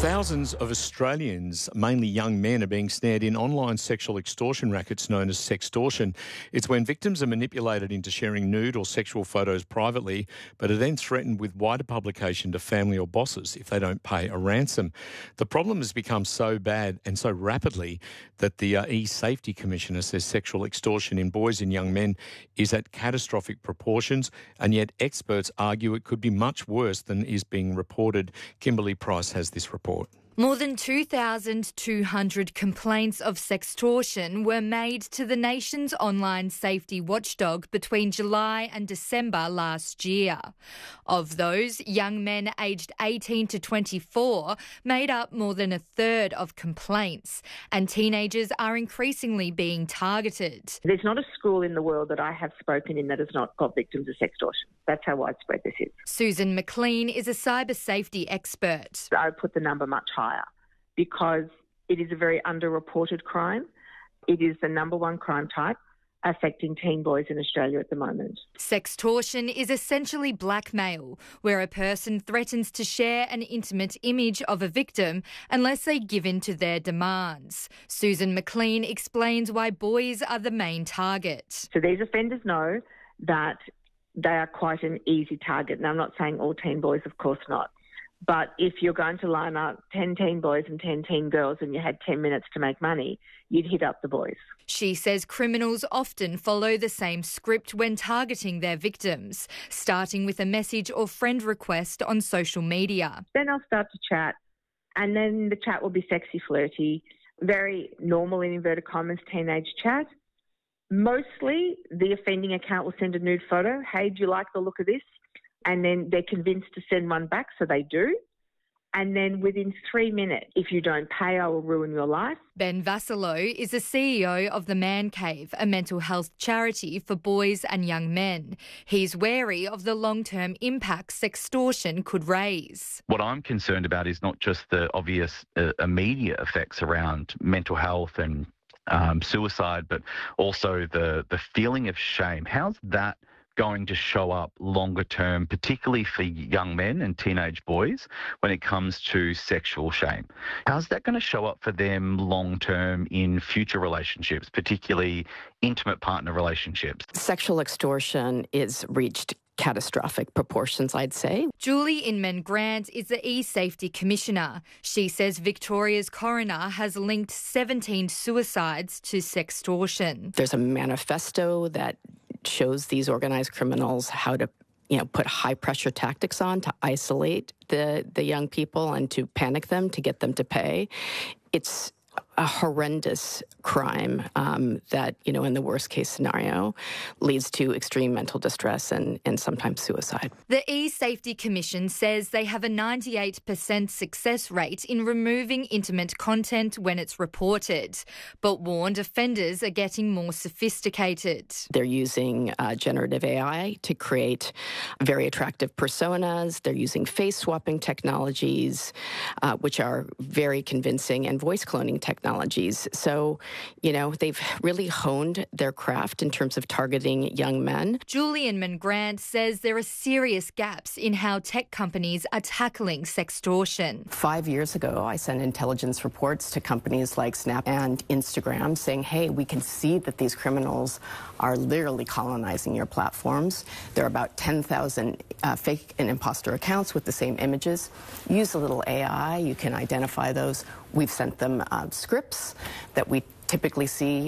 Thousands of Australians, mainly young men, are being snared in online sexual extortion rackets known as sextortion. It's when victims are manipulated into sharing nude or sexual photos privately, but are then threatened with wider publication to family or bosses if they don't pay a ransom. The problem has become so bad and so rapidly that the E-Safety Commissioner says sexual extortion in boys and young men is at catastrophic proportions, and yet experts argue it could be much worse than is being reported. Kimberly Price has this report. More than 2,200 complaints of sextortion were made to the nation's online safety watchdog between July and December last year. Of those, young men aged 18 to 24 made up more than a third of complaints, and teenagers are increasingly being targeted. There's not a school in the world that I have spoken in that has not got victims of sextortion. That's how widespread this is. Susan McLean is a cyber safety expert. I would put the number much higher because it is a very underreported crime. It is the number one crime type affecting teen boys in Australia at the moment. Sextortion is essentially blackmail, where a person threatens to share an intimate image of a victim unless they give in to their demands. Susan McLean explains why boys are the main target. So these offenders know that they are quite an easy target. Now, I'm not saying all teen boys, of course not. But if you're going to line up 10 teen boys and 10 teen girls and you had 10 minutes to make money, you'd hit up the boys. She says criminals often follow the same script when targeting their victims, starting with a message or friend request on social media. Then they'll start to chat, and then the chat will be sexy, flirty, very normal in inverted commas teenage chat. Mostly the offending account will send a nude photo. Hey, do you like the look of this? And then they're convinced to send one back, so they do. And then within 3 minutes, if you don't pay, I will ruin your life. Ben Vassalo is the CEO of the Man Cave, a mental health charity for boys and young men. He's wary of the long-term impact sextortion could raise. What I'm concerned about is not just the obvious immediate effects around mental health and suicide, but also the feeling of shame. How's that going to show up longer term, particularly for young men and teenage boys when it comes to sexual shame? How's that going to show up for them long term in future relationships, particularly intimate partner relationships? Sexual extortion is reached catastrophic proportions, I'd say. Julie Inman-Grant is the E-Safety Commissioner. She says Victoria's coroner has linked 17 suicides to sextortion. There's a manifesto that shows these organized criminals how to put high-pressure tactics on to isolate the young people and to panic them, to get them to pay. It's a horrendous crime that, in the worst-case scenario, leads to extreme mental distress and sometimes suicide. The E-Safety Commission says they have a 98% success rate in removing intimate content when it's reported, but warned offenders are getting more sophisticated. They're using generative AI to create very attractive personas. They're using face-swapping technologies, which are very convincing, and voice cloning technologies. So, they've really honed their craft in terms of targeting young men. Julie Inman-Grant says there are serious gaps in how tech companies are tackling sextortion. 5 years ago, I sent intelligence reports to companies like Snap and Instagram saying, hey, we can see that these criminals are literally colonizing your platforms. There are about 10,000 fake and imposter accounts with the same images. Use a little AI, you can identify those. We've sent them scripts that we typically see,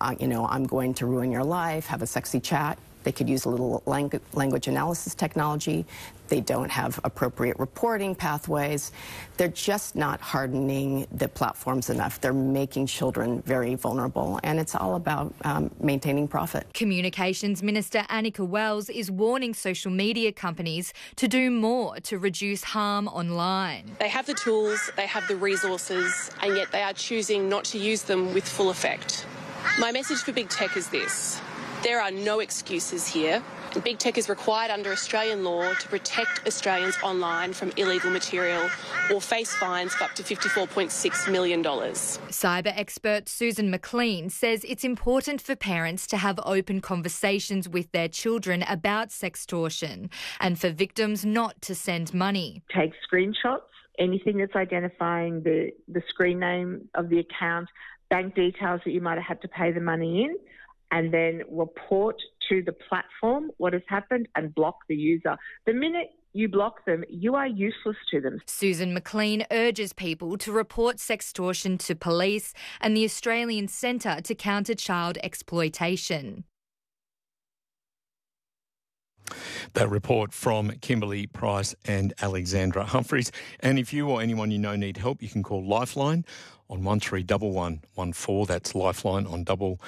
I'm going to ruin your life, have a sexy chat. They could use a little language analysis technology. They don't have appropriate reporting pathways. They're just not hardening the platforms enough. They're making children very vulnerable, and it's all about maintaining profit. Communications Minister Annika Wells is warning social media companies to do more to reduce harm online. They have the tools, they have the resources, and yet they are choosing not to use them with full effect. My message for big tech is this: there are no excuses here, Big tech is required under Australian law to protect Australians online from illegal material or face fines of up to $54.6 million. Cyber expert Susan McLean says it's important for parents to have open conversations with their children about sextortion and for victims not to send money. Take screenshots, anything that's identifying the screen name of the account, bank details that you might have had to pay the money in, and then report to the platform what has happened and block the user. The minute you block them, you are useless to them. Susan McLean urges people to report sextortion to police and the Australian Centre to Counter Child Exploitation. That report from Kimberly Price and Alexandra Humphreys. And if you or anyone you know need help, you can call Lifeline on 131114. That's Lifeline on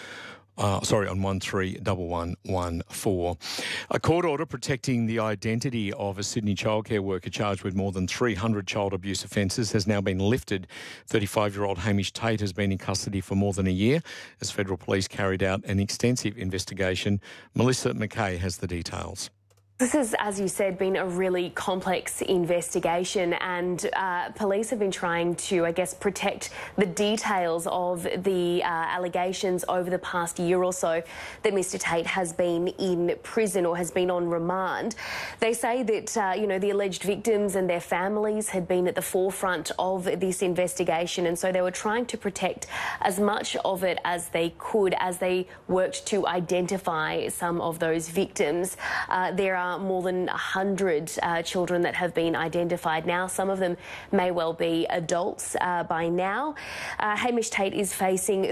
131114. A court order protecting the identity of a Sydney childcare worker charged with more than 300 child abuse offences has now been lifted. 35-year-old Hamish Tate has been in custody for more than a year as federal police carried out an extensive investigation. Melissa McKay has the details. This has, as you said, been a really complex investigation, and police have been trying to, protect the details of the allegations over the past year or so that Mr Tate has been in prison or has been on remand. They say that, the alleged victims and their families had been at the forefront of this investigation, and so they were trying to protect as much of it as they could as they worked to identify some of those victims. There are more than 100 children that have been identified now. Some of them may well be adults by now. Hamish Tate is facing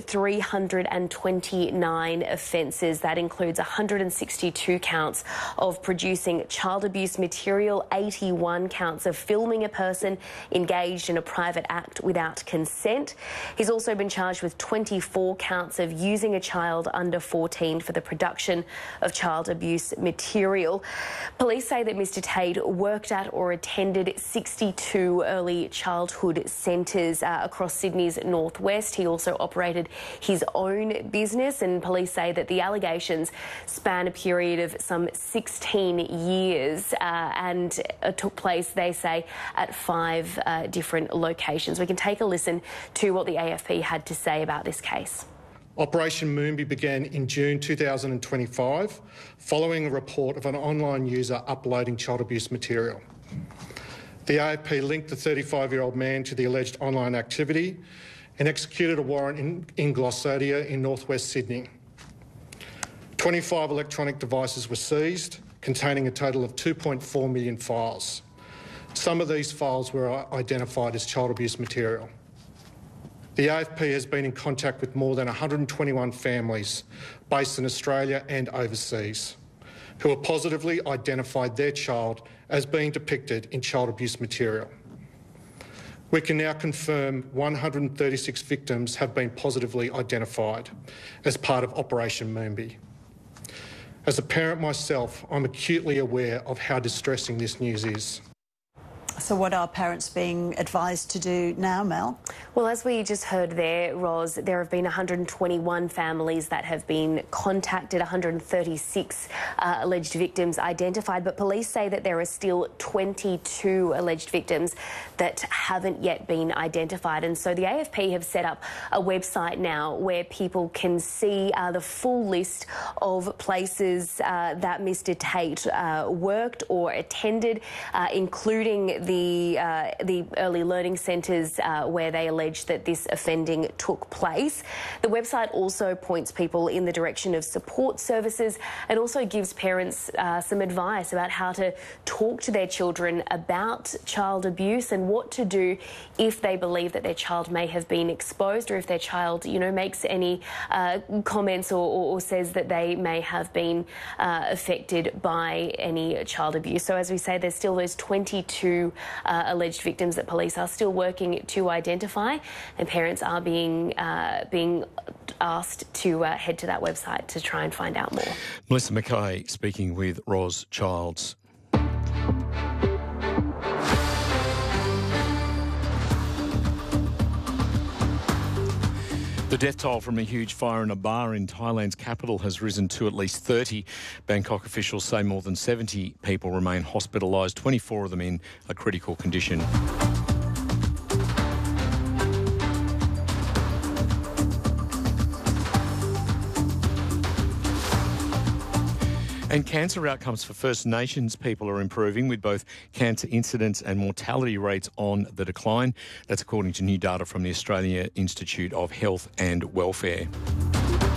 329 offences. That includes 162 counts of producing child abuse material, 81 counts of filming a person engaged in a private act without consent. He's also been charged with 24 counts of using a child under 14 for the production of child abuse material. Police say that Mr Tate worked at or attended 62 early childhood centres across Sydney's northwest. He also operated his own business, and police say that the allegations span a period of some 16 years and took place, they say, at 5 different locations. We can take a listen to what the AFP had to say about this case. Operation Moonbi began in June 2025 following a report of an online user uploading child abuse material. The AFP linked the 35-year-old man to the alleged online activity and executed a warrant in Glossodia in northwest Sydney. 25 electronic devices were seized, containing a total of 2.4 million files. Some of these files were identified as child abuse material. The AFP has been in contact with more than 121 families based in Australia and overseas who have positively identified their child as being depicted in child abuse material. We can now confirm 136 victims have been positively identified as part of Operation Moonbi. As a parent myself, I'm acutely aware of how distressing this news is. So what are parents being advised to do now, Mel? Well, as we just heard there, Ros, there have been 121 families that have been contacted, 136 alleged victims identified, but police say that there are still 22 alleged victims that haven't yet been identified. And so the AFP have set up a website now where people can see the full list of places that Mr Tate worked or attended, including the early learning centres where they allege that this offending took place. The website also points people in the direction of support services and also gives parents some advice about how to talk to their children about child abuse and what to do if they believe that their child may have been exposed, or if their child, makes any comments or says that they may have been affected by any child abuse. So as we say, there's still those 22 alleged victims that police are still working to identify, and parents are being asked to head to that website to try and find out more. Melissa McKay speaking with Ros Childs. The death toll from a huge fire in a bar in Thailand's capital has risen to at least 30. Bangkok officials say more than 70 people remain hospitalised, 24 of them in a critical condition. And cancer outcomes for First Nations people are improving, with both cancer incidence and mortality rates on the decline. That's according to new data from the Australia Institute of Health and Welfare.